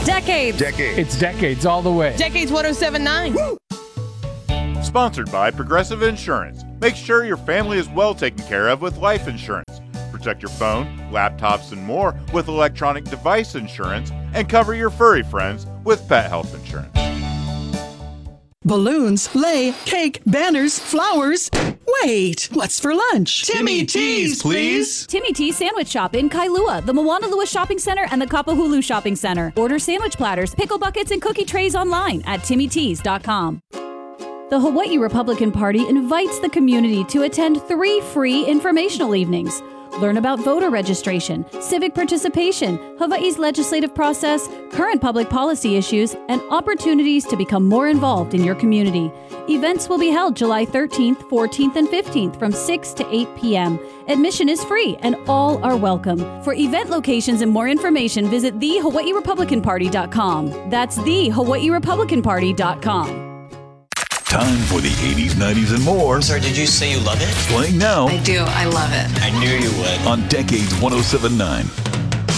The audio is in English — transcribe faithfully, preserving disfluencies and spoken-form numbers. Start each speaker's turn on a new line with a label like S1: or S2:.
S1: Decades.
S2: Decades.
S3: It's decades all the way.
S4: Decades one oh seven point nine.
S5: Sponsored by Progressive Insurance. Make sure your family is well taken care of with life insurance. Protect your phone, laptops, and more with electronic device insurance, and cover your furry friends with pet health insurance.
S6: Balloons, sleigh, cake, banners, flowers. Wait, what's for lunch?
S2: Timmy T's, please.
S1: Timmy T's Sandwich Shop in Kailua, the Moana Lua Shopping Center, and the Kapahulu Shopping Center. Order sandwich platters, pickle buckets, and cookie trays online at timmy tees dot com. The Hawaii Republican Party invites the community to attend three free informational evenings. Learn about voter registration, civic participation, Hawaii's legislative process, current public policy issues, and opportunities to become more involved in your community. Events will be held July thirteenth, fourteenth, and fifteenth from six to eight p.m. Admission is free and all are welcome. For event locations and more information, visit the hawaii republican party dot com. That's the hawaii republican party dot com.
S7: Time for the eighties, nineties, and more.
S8: Sir, did you say you love it?
S7: Playing now.
S9: I do. I love it.
S8: I knew you would.
S7: On Decades one oh seven point nine.